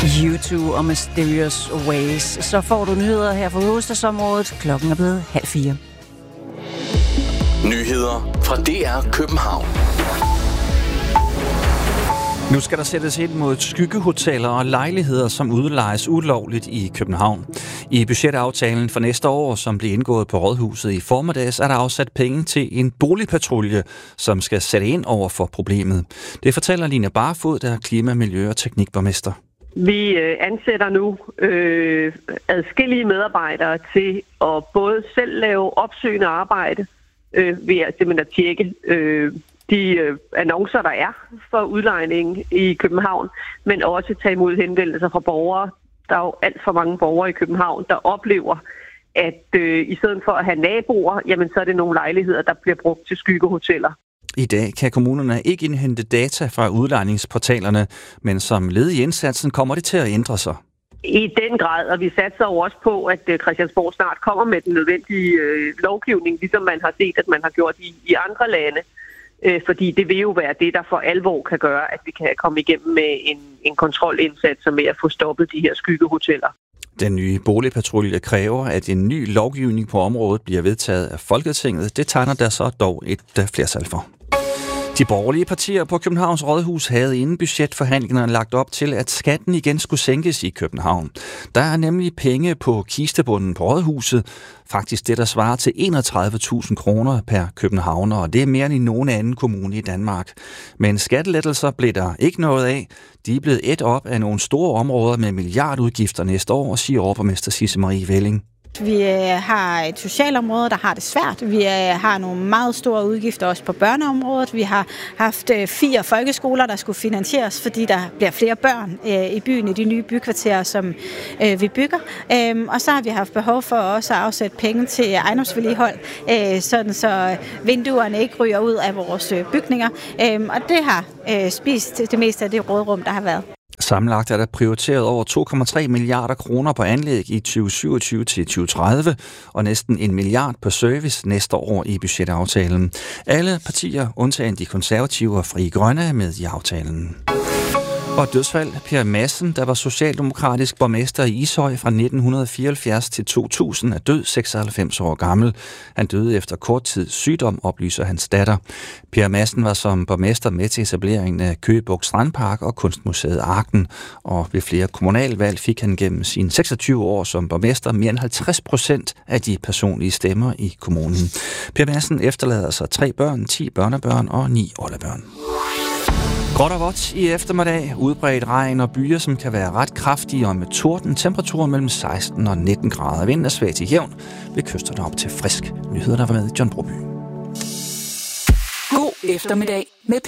U2 og Mysterious Ways. Så får du nyheder her fra hovedstadsområdet. Klokken er blevet 3:30. Nyheder fra DR København. Nu skal der sættes ind mod skyggehoteller og lejligheder, som udlejes ulovligt i København. I budgetaftalen for næste år, som blev indgået på Rådhuset i formiddags, er der afsat penge til en boligpatrulje, som skal sætte ind over for problemet. Det fortæller Line Barfod, der er klima-, miljø- og teknikborgmester. Vi ansætter nu adskillige medarbejdere til at både selv lave opsøgende arbejde ved at simpelthen at tjekke de annoncer, der er for udlejning i København, men også tage imod henvendelser fra borgere. Der er jo alt for mange borgere i København, der oplever, at i stedet for at have naboer, jamen så er det nogle lejligheder, der bliver brugt til skyggehoteller. I dag kan kommunerne ikke indhente data fra udlejningsportalerne, men som led i indsatsen kommer det til at ændre sig. I den grad, og vi satser jo også på, at Christiansborg snart kommer med den nødvendige lovgivning, ligesom man har set, at man har gjort i andre lande. Fordi det vil jo være det, der for alvor kan gøre, at vi kan komme igennem med en kontrolindsats med at få stoppet de her skyggehoteller. Den nye boligpatrulje kræver, at en ny lovgivning på området bliver vedtaget af Folketinget. Det tegner der så dog et flertal for. De borgerlige partier på Københavns Rådhus havde inden budgetforhandlingerne lagt op til, at skatten igen skulle sænkes i København. Der er nemlig penge på kistebunden på Rådhuset. Faktisk det, der svarer til 31.000 kroner per københavner, og det er mere end i nogen anden kommune i Danmark. Men skattelettelser blev der ikke noget af. De er blevet ædt op af nogle store områder med milliardudgifter næste år, siger overborgmester Sisse Marie Velling. Vi har et socialområde, der har det svært. Vi har nogle meget store udgifter også på børneområdet. Vi har haft 4 folkeskoler, der skulle finansieres, fordi der bliver flere børn i byen i de nye bykvarterer, som vi bygger. Og så har vi haft behov for også at afsætte penge til ejendomsvedligehold, sådan så vinduerne ikke ryger ud af vores bygninger. Og det har spist det meste af det rådrum, der har været. Sammenlagt er der prioriteret over 2,3 milliarder kroner på anlæg i 2027 til 2030, og næsten 1 milliard på service næste år i budgetaftalen. Alle partier, undtagen de konservative og Frie Grønne, er med i aftalen. Og dødsfald. Per Madsen, der var socialdemokratisk borgmester i Ishøj fra 1974 til 2000, er død 96 år gammel. Han døde efter kort tid sygdom, oplyser hans datter. Per Madsen var som borgmester med til etableringen af Køge Bugt Strandpark og Kunstmuseet Arken. Og ved flere kommunalvalg fik han gennem sine 26 år som borgmester mere end 50% af de personlige stemmer i kommunen. Per Madsen efterlader sig 3 børn, 10 børnebørn og 9 oldebørn. Gråt og vådt i eftermiddag, udbredt regn og byer, som kan være ret kraftige og med torden. Temperaturer mellem 16 og 19 grader. Vinden er svag til jævn, ved kysterne op til frisk. Nyheder der var med John Broby. God eftermiddag med